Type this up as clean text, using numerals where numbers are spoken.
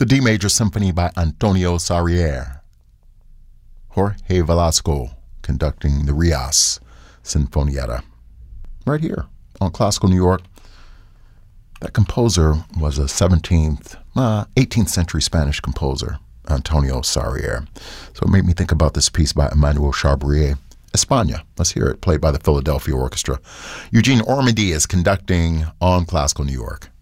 The D Major Symphony by Antonio Sarrier. Jorge Velasco conducting the Rias Sinfonietta. Right here on Classical New York. That composer was a 18th century Spanish composer, Antonio Sarrier. So it made me think about this piece by Emmanuel Chabrier, España. Let's hear it, played by the Philadelphia Orchestra. Eugene Ormandy is conducting on Classical New York.